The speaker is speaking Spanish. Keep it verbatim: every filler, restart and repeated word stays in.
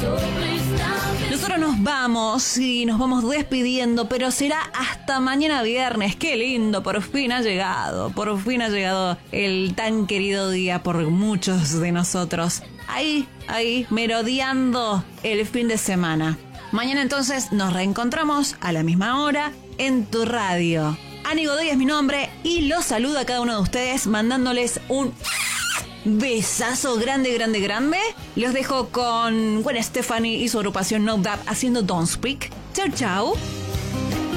Nosotros nos vamos y nos vamos despidiendo, pero será hasta mañana viernes. Qué lindo, por fin ha llegado, por fin ha llegado el tan querido día por muchos de nosotros. Ahí, ahí, merodeando el fin de semana. Mañana entonces nos reencontramos a la misma hora en tu radio. Ani Godoy es mi nombre y los saludo a cada uno de ustedes mandándoles un besazo grande, grande, grande. Los dejo con Gwen Stefani y su agrupación No Doubt haciendo Don't Speak. Chau, chau.